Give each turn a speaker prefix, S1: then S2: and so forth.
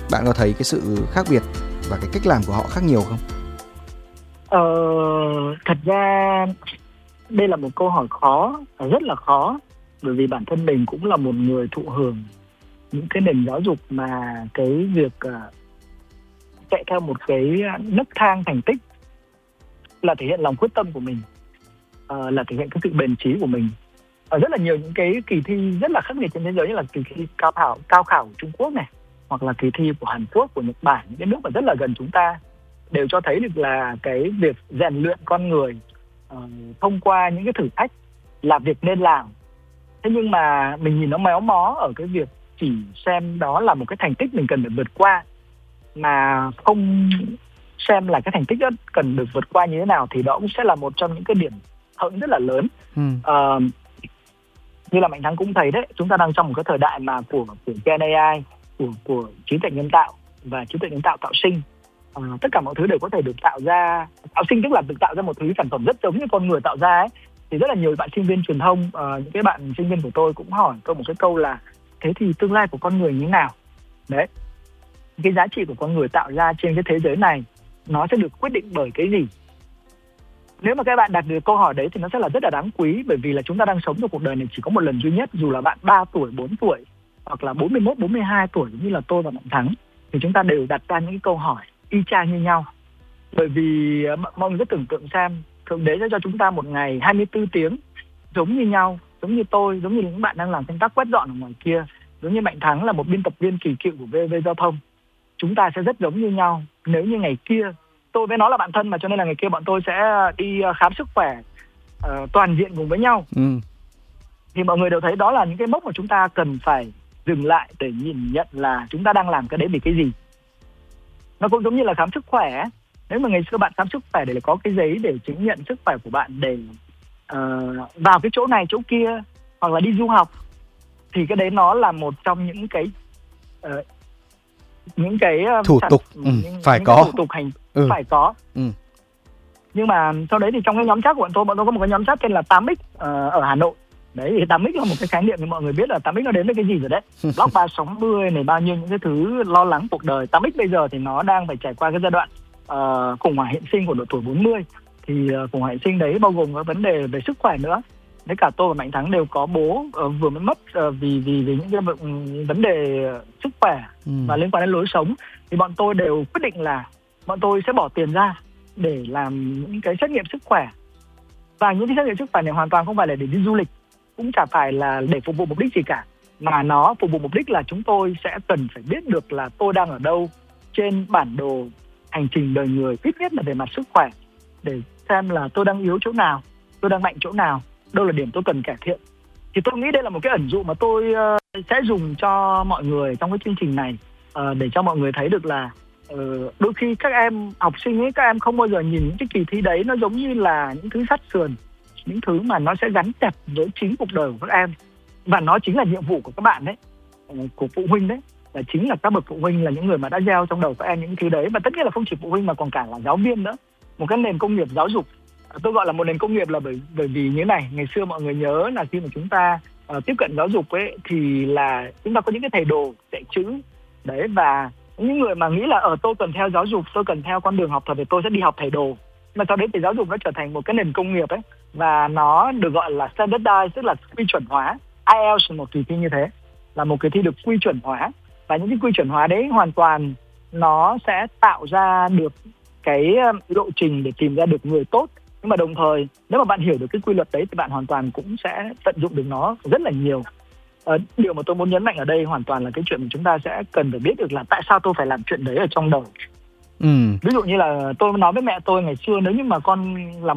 S1: Bạn có thấy cái sự khác biệt và cái cách làm của họ khác nhiều không?
S2: Thật ra đây là một câu hỏi khó, rất là khó, bởi vì bản thân mình cũng là một người thụ hưởng những cái nền giáo dục mà cái việc chạy theo một cái nấc thang thành tích là thể hiện lòng quyết tâm của mình, là thể hiện cái sự bền chí của mình. Rất là nhiều những cái kỳ thi rất là khắc nghiệt trên thế giới, như là kỳ thi cao khảo của Trung Quốc này, hoặc là kỳ thi của Hàn Quốc, của Nhật Bản, những cái nước mà rất là gần chúng ta, đều cho thấy được là cái việc rèn luyện con người thông qua những cái thử thách là việc nên làm. Thế nhưng mà mình nhìn nó méo mó ở cái việc chỉ xem đó là một cái thành tích mình cần phải vượt qua, mà không xem là cái thành tích đó cần được vượt qua như thế nào, thì đó cũng sẽ là một trong những cái điểm hận rất là lớn. Như là Mạnh Thắng cũng thấy đấy, chúng ta đang trong một cái thời đại mà của Gen AI, của trí tuệ nhân tạo và trí tuệ nhân tạo tạo sinh. Tất cả mọi thứ đều có thể được tạo ra. Tạo sinh tức là được tạo ra một thứ sản phẩm rất giống như con người tạo ra ấy. Thì rất là nhiều bạn sinh viên truyền thông, những cái bạn sinh viên của tôi cũng hỏi tôi một cái câu là: thế thì tương lai của con người như thế nào? Đấy, cái giá trị của con người tạo ra trên cái thế giới này nó sẽ được quyết định bởi cái gì? Nếu mà các bạn đặt được câu hỏi đấy thì nó sẽ là rất là đáng quý, bởi vì là chúng ta đang sống trong cuộc đời này chỉ có một lần duy nhất. Dù là bạn 3 tuổi, 4 tuổi hoặc là 41, 42 tuổi như là tôi và Mạnh Thắng, thì chúng ta đều đặt ra những cái câu hỏi y chang như nhau. Bởi vì mọi người cứ tưởng tượng xem, Thượng Đế sẽ cho chúng ta một ngày 24 tiếng giống như nhau, giống như tôi, giống như những bạn đang làm công tác quét dọn ở ngoài kia, giống như Mạnh Thắng là một biên tập viên kỳ cựu của VV Giao thông. Chúng ta sẽ rất giống như nhau. Nếu như ngày kia tôi với nó là bạn thân mà, cho nên là ngày kia bọn tôi sẽ đi khám sức khỏe toàn diện cùng với nhau. Thì mọi người đều thấy đó là những cái mốc mà chúng ta cần phải dừng lại để nhìn nhận là chúng ta đang làm cái đấy vì cái gì. Nó cũng giống như là khám sức khỏe. Nếu mà ngày xưa bạn khám sức khỏe để có cái giấy để chứng nhận sức khỏe của bạn để vào cái chỗ này chỗ kia, hoặc là đi du học, thì cái đấy nó là một trong những cái
S1: thủ tục phải có,
S2: thủ tục phải có. Nhưng mà sau đấy thì trong cái nhóm chat của bọn tôi có một cái nhóm chat tên là 8X ở Hà Nội. Đấy, thì 8X là một cái khái niệm thì mọi người biết là 8X nó đến với cái gì rồi đấy. Blog 360 này, bao nhiêu những cái thứ lo lắng cuộc đời. 8X bây giờ thì nó đang phải trải qua cái giai đoạn khủng hoảng hiện sinh của độ tuổi 40. Thì khủng hoảng hiện sinh đấy bao gồm các vấn đề về sức khỏe nữa. Đấy, cả tôi và Mạnh Thắng đều có bố vừa mới mất vì những cái vấn đề sức khỏe và liên quan đến lối sống. Thì bọn tôi đều quyết định là bọn tôi sẽ bỏ tiền ra để làm những cái xét nghiệm sức khỏe. Và những cái xét nghiệm sức khỏe này hoàn toàn không phải là để đi du lịch, cũng chả phải là để phục vụ mục đích gì cả, mà nó phục vụ mục đích là chúng tôi sẽ cần phải biết được là tôi đang ở đâu trên bản đồ hành trình đời người, ít nhất là về mặt sức khỏe, để xem là tôi đang yếu chỗ nào, tôi đang mạnh chỗ nào, đâu là điểm tôi cần cải thiện. Thì tôi nghĩ đây là một cái ẩn dụ mà tôi sẽ dùng cho mọi người trong cái chương trình này, để cho mọi người thấy được là đôi khi các em học sinh ấy, các em không bao giờ nhìn những cái kỳ thi đấy nó giống như là những thứ sắt sườn, những thứ mà nó sẽ gắn chặt với chính cuộc đời của các em. Và nó chính là nhiệm vụ của các bạn đấy, của phụ huynh đấy, là chính là các bậc phụ huynh là những người mà đã gieo trong đầu các em những thứ đấy. Và tất nhiên là không chỉ phụ huynh mà còn cả là giáo viên nữa. Một cái nền công nghiệp giáo dục, tôi gọi là một nền công nghiệp là bởi vì như này, ngày xưa mọi người nhớ là khi mà chúng ta tiếp cận giáo dục ấy, thì là chúng ta có những cái thầy đồ dạy chữ đấy, và những người mà nghĩ là tôi cần theo giáo dục, tôi cần theo con đường học thuật thì tôi sẽ đi học thầy đồ. Mà sau đấy thì giáo dục nó trở thành một cái nền công nghiệp ấy, và nó được gọi là standardize, tức là quy chuẩn hóa. IELTS là một kỳ thi như thế, là một kỳ thi được quy chuẩn hóa. Và những cái quy chuẩn hóa đấy hoàn toàn nó sẽ tạo ra được cái lộ trình để tìm ra được người tốt. Nhưng mà đồng thời nếu mà bạn hiểu được cái quy luật đấy thì bạn hoàn toàn cũng sẽ tận dụng được nó rất là nhiều. Điều mà tôi muốn nhấn mạnh ở đây hoàn toàn là cái chuyện mà chúng ta sẽ cần phải biết được là tại sao tôi phải làm chuyện đấy ở trong đời. Ví dụ như là tôi nói với mẹ tôi ngày xưa, nếu như mà con làm